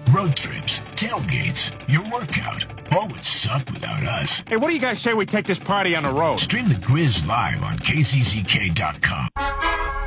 road trips, tailgates, your workout. All would suck without us. Hey, what do you guys say we take this party on the road? Stream the Grizz live on KZZK.com.